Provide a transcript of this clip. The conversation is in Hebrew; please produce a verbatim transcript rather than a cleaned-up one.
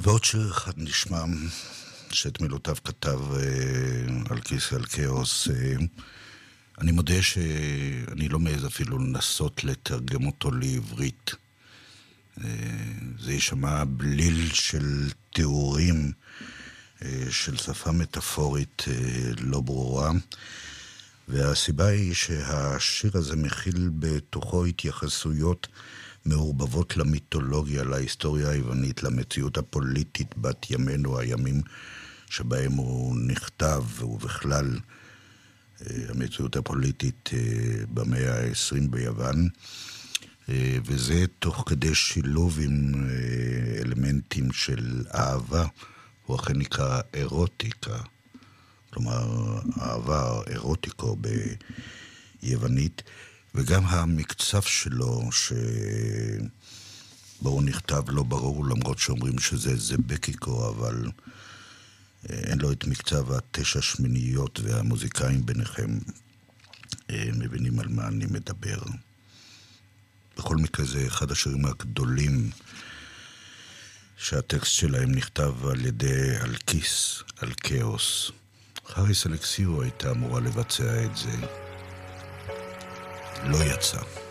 ועוד שיר אחד נשמע, שאת מילותיו כתב על כיס על כאוס. אני מודה שאני לא מעז אפילו לנסות לתרגם אותו לעברית. זה יישמע בליל של תיאורים, של שפה מטאפורית לא ברורה. והסיבה היא שהשיר הזה מכיל בתוכו התייחסויות מעורבבות למיתולוגיה, להיסטוריה היוונית, למציאות הפוליטית בת ימינו, הימים שבהם הוא נכתב, ובכלל המציאות הפוליטית במאה ה-עשרים ביוון, וזה תוך כדי שילוב עם אלמנטים של אהבה, הוא אכן נקרא אירוטיקה, כלומר אהבה, אירוטיקו ביוונית, וגם המקצף שלו, שבו הוא נכתב לא ברור, למרות שאומרים שזה זבקיקו, אבל אין לו את מקצב התשע שמיניות, והמוזיקאים ביניכם מבינים על מה אני מדבר. בכל מקרה זה אחד השירים הגדולים, שהטקסט שלהם נכתב על ידי אלקיס, על כאוס. חריס אלכסיו הייתה אמורה לבצע את זה. לא יצא.